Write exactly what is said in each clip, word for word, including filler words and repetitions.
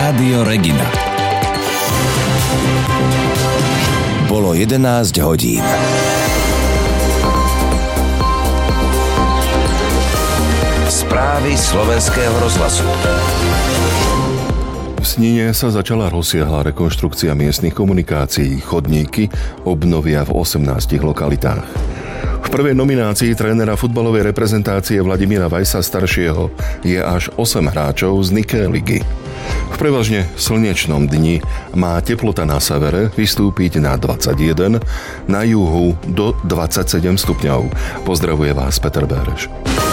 Rádio Regina. Bolo jedenásť hodín. Správy slovenského rozhlasu. V Snine sa začala rozsiahla rekonštrukcia miestnych komunikácií. Chodníky obnovia v osemnástich lokalitách. V prvej nominácii trénera futbalovej reprezentácie Vladimíra Vajsa staršieho je až osem hráčov z Niké ligy. V prevažne slnečnom dni má teplota na severe vystúpiť na dvadsaťjeden, na juhu do dvadsaťsedem stupňov. Pozdravuje vás Peter Béreš.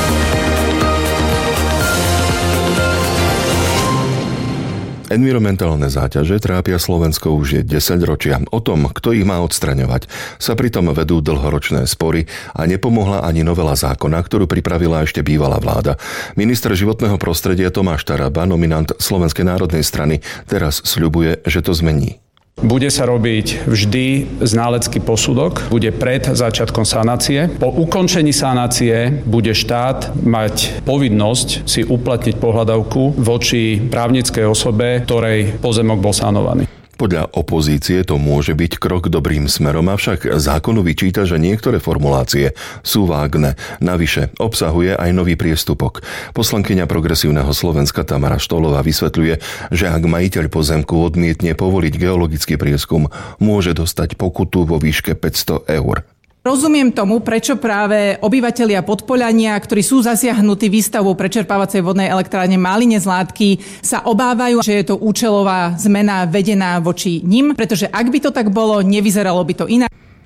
Environmentálne záťaže trápia Slovensko už je desaťročia. O tom, kto ich má odstraňovať, sa pritom vedú dlhoročné spory a nepomohla ani novela zákona, ktorú pripravila ešte bývalá vláda. Minister životného prostredia Tomáš Taraba, nominant Slovenskej národnej strany, teraz sľubuje, že to zmení. Bude sa robiť vždy ználecký posudok, bude pred začiatkom sanácie. Po ukončení sanácie bude štát mať povinnosť si uplatniť pohľadavku voči právnickej osobe, ktorej pozemok bol sanovaný. Podľa opozície to môže byť krok dobrým smerom, avšak zákonu vyčíta, že niektoré formulácie sú vágne. Navyše obsahuje aj nový priestupok. Poslankyňa Progresívneho Slovenska Tamara Štolová vysvetľuje, že ak majiteľ pozemku odmietne povoliť geologický prieskum, môže dostať pokutu vo výške päťsto eur. Rozumiem tomu, prečo práve obyvatelia Podpoľania, ktorí sú zasiahnutí výstavbou prečerpávacej vodnej elektrárne Máline z Látky, sa obávajú, že je to účelová zmena vedená voči nim, pretože ak by to tak bolo, nevyzeralo by to inak.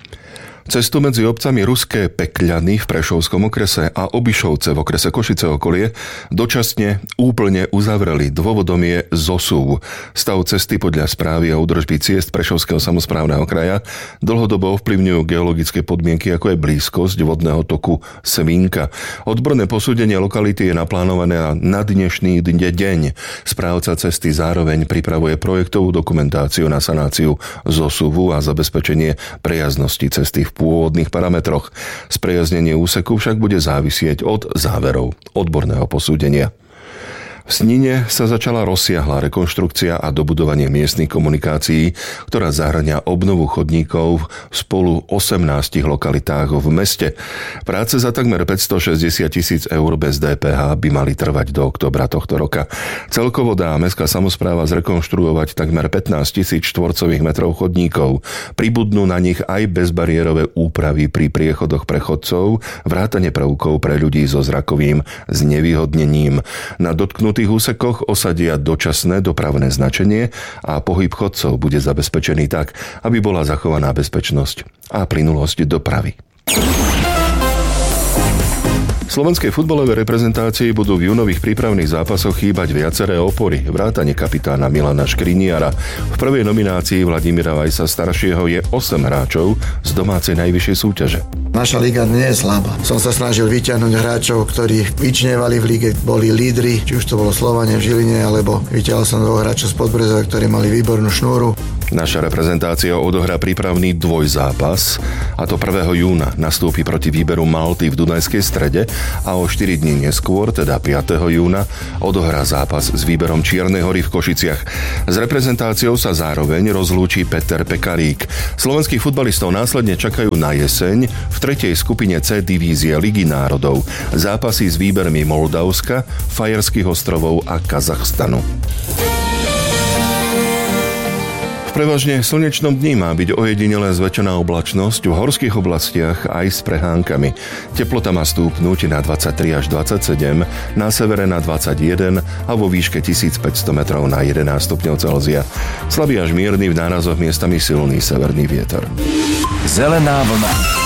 Cestu medzi obcami Ruské Pekľany v Prešovskom okrese a Obišovce v okrese Košice okolie dočasne úplne uzavreli. Dôvodom je zosúv. Stav cesty podľa správy a údržby ciest Prešovského samosprávneho kraja dlhodobo ovplyvňujú geologické podmienky, ako je blízkosť vodného toku Svinka. Odborné posúdenie lokality je naplánované na dnešný deň. Správca cesty zároveň pripravuje projektovú dokumentáciu na sanáciu zosúvu a zabezpečenie prejazdnosti cesty v pôvodných parametroch. Sprejaznenie úseku však bude závisieť od záverov odborného posúdenia. V Snine sa začala rozsiahla rekonštrukcia a dobudovanie miestnych komunikácií, ktorá zahŕňa obnovu chodníkov v spolu osemnástich lokalitách v meste. Práce za takmer päťstošesťdesiat tisíc eur bez dé pé há by mali trvať do októbra tohto roka. Celkovo dá mestská samospráva zrekonštruovať takmer pätnásť tisíc štvorcových metrov chodníkov. Pribudnú na nich aj bezbariérové úpravy pri priechodoch pre chodcov, vrátane prvkov pre ľudí so zrakovým znevýhodnením. Na dotknutých V tých úsekoch osadia dočasné dopravné značenie a pohyb chodcov bude zabezpečený tak, aby bola zachovaná bezpečnosť a plynulosť dopravy. Slovenskej futbalovej reprezentácii budú v júnových prípravných zápasoch chýbať viaceré opory, vrátane kapitána Milana Škriniara. V prvej nominácii Vladimíra Vajsa staršieho je osem hráčov z domácej najvyššej súťaže. Naša liga nie je slabá. Som sa snažil vyťahnuť hráčov, ktorí vyčnievali v lige, boli lídri, či už to bolo Slovane v Žiline, alebo vyťahol som dvoch hráčov z Podbrezova, ktorí mali výbornú šnúru. Naša reprezentácia odohrá prípravný dvojzápas, a to prvého júna nastúpi proti výberu Malty v Dunajskej Strede a o štyri dní neskôr, teda piateho júna, odohrá zápas s výberom Čiernej Hory v Košiciach. S reprezentáciou sa zároveň rozlúči Peter Pekarík. Slovenských futbalistov následne čakajú na jeseň v tretej skupine C divízie Ligy národov zápasy s výbermi Moldavska, Fajerských ostrovov a Kazachstanu. V prevažne slnečnom dni má byť ojedinele zväčšená oblačnosť, v horských oblastiach aj s prehánkami. Teplota má stúpnuť na dvadsaťtri až dvadsaťsedem, na severe na dvadsaťjeden a vo výške tisícpäťsto metrov na jedenásť stupňov Celzia. Slabý až mierny, v nárazoch miestami silný severný vietor. Zelená vlna.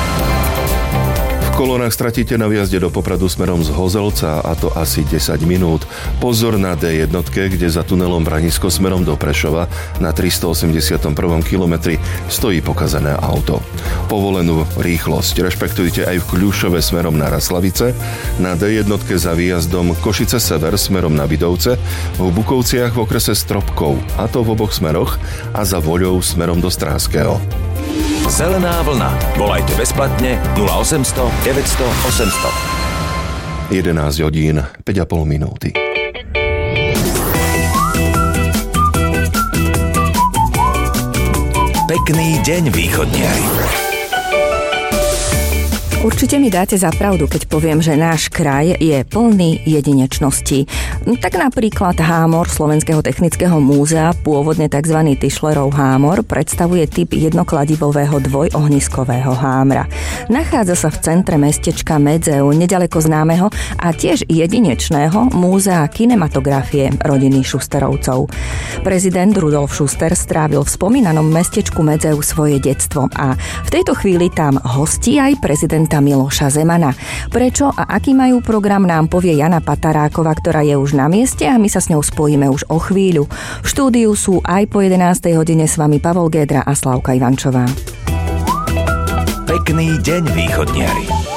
V kolónach stratíte na výjazde do Popradu smerom z Hozelca, a to asi desať minút. Pozor na dé jednotke, kde za tunelom Branisko smerom do Prešova na tristoosemdesiatom prvom kilometri stojí pokazané auto. Povolenú rýchlosť rešpektujte aj v Kľušove smerom na Raslavice, na dé jednotke za výjazdom Košice sever smerom na Bidovce, v Bukovciach v okrese Stropkov, a to v oboch smeroch, a za Voľou smerom do Stráského. Zelená vlna. Volajte bezplatne nula osemsto deväťsto osemsto. jedenásť hodín, päť a pol minúty. Pekný deň, východniari. Určite mi dáte za pravdu, keď poviem, že náš kraj je plný jedinečností. Tak napríklad hámor Slovenského technického múzea, pôvodne tzv. Tischlerov hámor, predstavuje typ jednokladivového dvojohniskového hámra. Nachádza sa v centre mestečka Medzeu, nedaleko známeho a tiež jedinečného múzea kinematografie rodiny Šusterovcov. Prezident Rudolf Šuster strávil v spomínanom mestečku Medzeu svoje detstvo a v tejto chvíli tam hostí aj prezident Miloša Zemana. Prečo a aký majú program, nám povie Jana Pataráková, ktorá je už na mieste a my sa s ňou spojíme už o chvíľu. V štúdiu sú aj po jedenástej hodine s vami Pavol Gédra a Slavka Ivančová. Pekný deň, východniari.